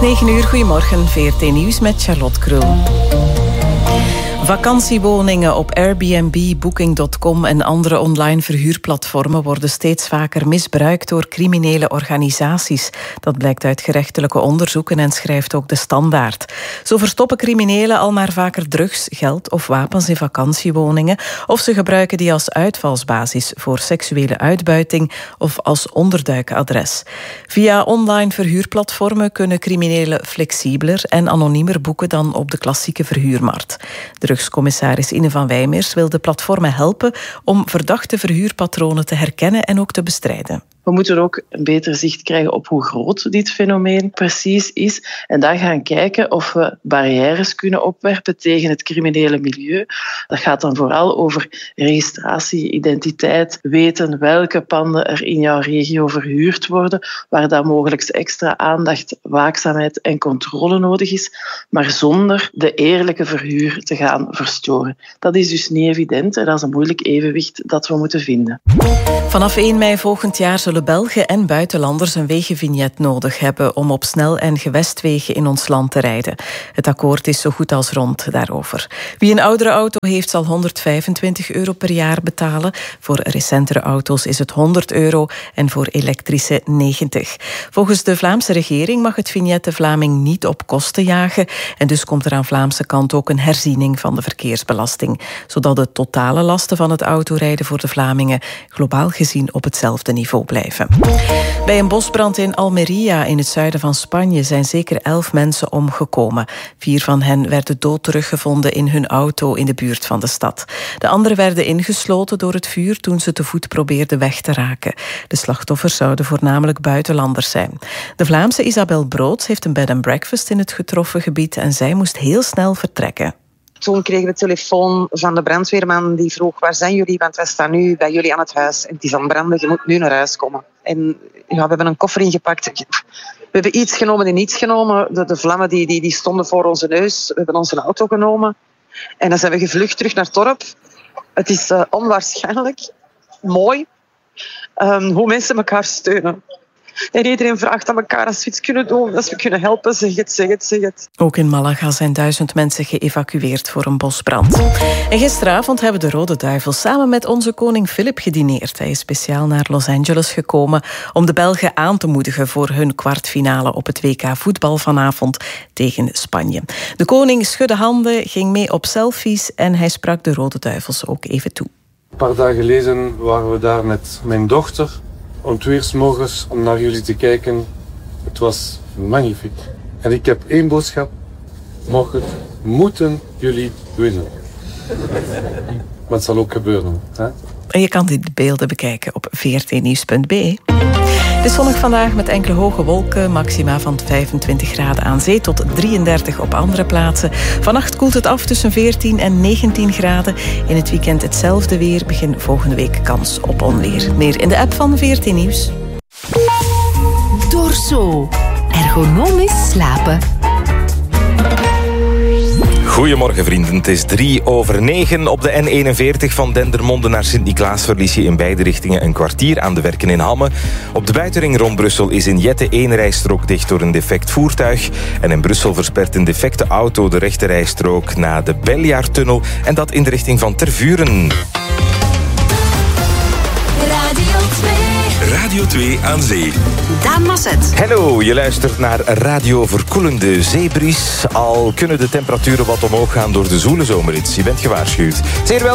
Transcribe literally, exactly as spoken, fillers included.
negen uur, goedemorgen, V R T Nieuws met Charlotte Krul. Vakantiewoningen op Airbnb, Booking punt com en andere online verhuurplatformen worden steeds vaker misbruikt door criminele organisaties. Dat blijkt uit gerechtelijke onderzoeken en schrijft ook De Standaard. Zo verstoppen criminelen al maar vaker drugs, geld of wapens in vakantiewoningen, of ze gebruiken die als uitvalsbasis voor seksuele uitbuiting of als onderduikadres. Via online verhuurplatformen kunnen criminelen flexibeler en anoniemer boeken dan op de klassieke verhuurmarkt. Drugscommissaris Ine van Wijmers wil de platformen helpen om verdachte verhuurpatronen te herkennen en ook te bestrijden. We moeten ook een beter zicht krijgen op hoe groot dit fenomeen precies is. En dan gaan kijken of we barrières kunnen opwerpen tegen het criminele milieu. Dat gaat dan vooral over registratie, identiteit, weten welke panden er in jouw regio verhuurd worden, waar dan mogelijk extra aandacht, waakzaamheid en controle nodig is, maar zonder de eerlijke verhuur te gaan verstoren. Dat is dus niet evident en dat is een moeilijk evenwicht dat we moeten vinden. Vanaf één mei volgend jaar zullen Belgen en buitenlanders een wegenvignet nodig hebben om op snel- en gewestwegen in ons land te rijden. Het akkoord is zo goed als rond daarover. Wie een oudere auto heeft, zal honderdvijfentwintig euro per jaar betalen. Voor recentere auto's is het honderd euro en voor elektrische negentig. Volgens de Vlaamse regering mag het vignet de Vlaming niet op kosten jagen en dus komt er aan Vlaamse kant ook een herziening van de verkeersbelasting, zodat de totale lasten van het autorijden voor de Vlamingen globaal gezien op hetzelfde niveau blijven. Bij een bosbrand in Almería in het zuiden van Spanje zijn zeker elf mensen omgekomen. Vier van hen werden dood teruggevonden in hun auto in de buurt van de stad. De anderen werden ingesloten door het vuur toen ze te voet probeerden weg te raken. De slachtoffers zouden voornamelijk buitenlanders zijn. De Vlaamse Isabel Broods heeft een bed and breakfast in het getroffen gebied en zij moest heel snel vertrekken. Toen kregen we telefoon van de brandweerman die vroeg: waar zijn jullie? Want wij staan nu bij jullie aan het huis. En het is aan het branden, je moet nu naar huis komen. En ja, we hebben een koffer ingepakt. We hebben iets genomen en niets genomen. De, de vlammen die, die, die stonden voor onze neus. We hebben onze auto genomen. En dan zijn we gevlucht terug naar het dorp. Het is uh, onwaarschijnlijk mooi um, hoe mensen elkaar steunen. En iedereen vraagt aan elkaar als we iets kunnen doen, als we kunnen helpen, zeg het, zeg het, zeg het. Ook in Malaga zijn duizend mensen geëvacueerd voor een bosbrand. En gisteravond hebben de Rode Duivels samen met onze koning Filip gedineerd. Hij is speciaal naar Los Angeles gekomen om de Belgen aan te moedigen voor hun kwartfinale op het W K voetbal vanavond tegen Spanje. De koning schudde handen, ging mee op selfies en hij sprak de Rode Duivels ook even toe. Een paar dagen geleden waren we daar met mijn dochter om twee uur 's morgens om naar jullie te kijken. Het was magnifiek. En ik heb één boodschap. Morgen moeten jullie winnen. Maar het zal ook gebeuren. Hè? En je kan die beelden bekijken op v r t nieuws punt b e. Het is zonnig vandaag met enkele hoge wolken. Maxima van vijfentwintig graden aan zee tot drieëndertig op andere plaatsen. Vannacht koelt het af tussen veertien en negentien graden. In het weekend hetzelfde weer. Begin volgende week kans op onweer. Meer in de app van V R T Nieuws. Dorso. Ergonomisch slapen. Goedemorgen vrienden, het is drie over negen. Op de N eenenveertig van Dendermonde naar Sint-Niklaas verlies je in beide richtingen een kwartier aan de werken in Hamme. Op de buitenring rond Brussel is in Jette één rijstrook dicht door een defect voertuig. En in Brussel verspert een defecte auto de rechte rijstrook na de Beljaartunnel. En dat in de richting van Tervuren. Radio twee. Radio twee aan zee. Daan Masset. Hallo, je luistert naar Radio Verkoelende Zeebries. Al kunnen de temperaturen wat omhoog gaan door de zoele zomerrit. Je bent gewaarschuwd. Zeer wel.